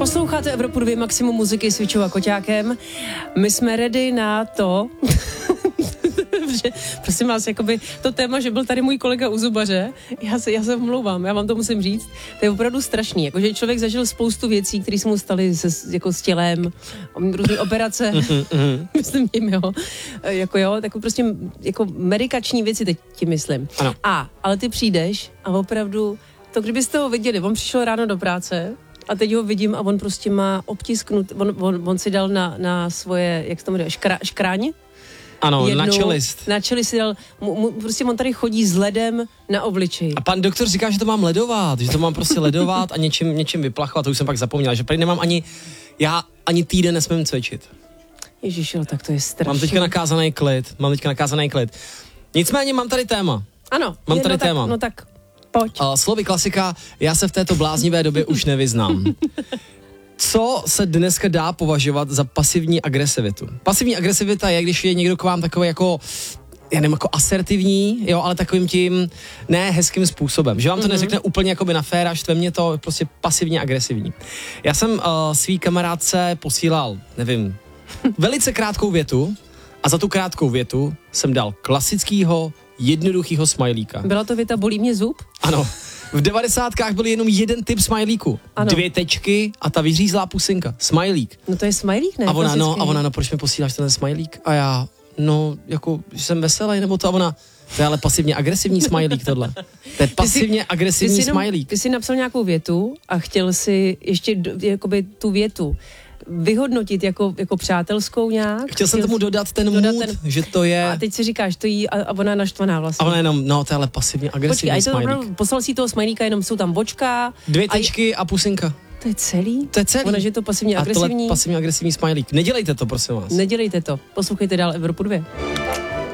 Posloucháte Evropu 2, maximum muziky s Vičou a Koťákem. My jsme ready na to, že, prosím vás, jakoby to téma, že byl tady můj kolega u zubaře, já se omlouvám, já vám to musím říct, to je opravdu strašný, jakože člověk zažil spoustu věcí, které se mu staly jako s tělem, různé operace, myslím tím, jo, tak prostě jako medikační věci teď tím myslím. Ano. Ale ty přijdeš a opravdu, to kdybyste ho viděli, on přišel ráno do práce, a teď ho vidím a on prostě má obtisknut, on si dal na svoje, jak se to jmenuje, škráň? Ano, na čelist. Na čelist si dal, prostě on tady chodí s ledem na obličeji. A pan doktor říká, že to mám ledovat, že to mám prostě ledovat a něčím vyplachovat, to už jsem pak zapomněl, že tady nemám ani týden nesmím cvičit. Ježiš, tak to je strašné. Mám teďka nakázaný klid. Nicméně mám tady téma. Ano. Mám tady téma. No tak, pojď. Slovy klasika, já se v této bláznivé době už nevyznám. Co se dneska dá považovat za pasivní agresivitu? Pasivní agresivita je, když je někdo k vám takový jako, já nevím, jako asertivní, jo, ale takovým tím ne hezkým způsobem. Že vám to neřekne úplně jakoby na fér, štve mě to prostě pasivně agresivní. Já jsem svý kamarádce posílal, nevím, velice krátkou větu a za tu krátkou větu jsem dal klasickýho, jednoduchýho smajlíka. Byla to věta bolí mě zub? Ano. V 90kách byl jenom jeden typ smajlíku. Ano. 2 tečky a ta vyřízlá pusinka. Smajlík. No to je smajlík, ne? A ona, proč mi posíláš ten smajlík? A já, jako, jsem veselý, nebo to? A ona, to je ale pasivně agresivní smajlík tohle. To je pasivně agresivní smajlík. Ty jsi napsal nějakou větu a chtěl si ještě jakoby tu větu vyhodnotit jako přátelskou nějak. Chtěl jsem tomu dodat ten mood, že to je... A teď si říkáš, to jí a ona je naštvaná vlastně. A ona jenom, to je ale pasivně agresivní smajlík. Poslal si toho smajlíka, jenom jsou tam bočka. 2 tečky a pusinka. To je celý? To je celý. Ona, že je to pasivně agresivní. A tohle pasivně agresivní smajlík. Nedělejte to, prosím vás. Nedělejte to. Poslouchejte dál Evropu 2.